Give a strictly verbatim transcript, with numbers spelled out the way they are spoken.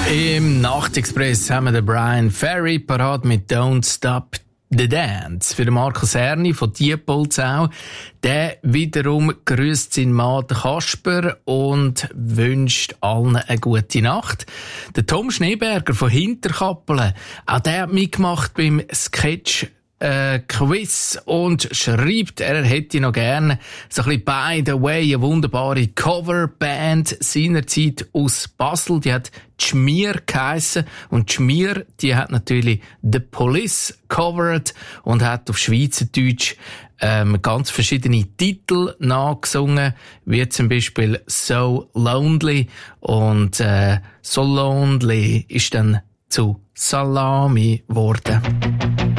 Im Nachtexpress haben wir den Brian Ferry parat mit Don't Stop the Dance. Für den Markus Erni von Diepoldsau. Der wiederum grüßt seinen Mann Kasper und wünscht allen eine gute Nacht. Der Tom Schneeberger von Hinterkappelen, auch der hat mitgemacht beim Sketch Äh, Quiz und schreibt, er hätte noch gerne so ein bisschen By the Way, eine wunderbare Coverband seinerzeit aus Basel, die hat Schmier geheissen und Schmier, die hat natürlich The Police covered und hat auf Schweizerdeutsch ähm, ganz verschiedene Titel nachgesungen, wie zum Beispiel So Lonely und äh, So Lonely ist dann zu Salami geworden.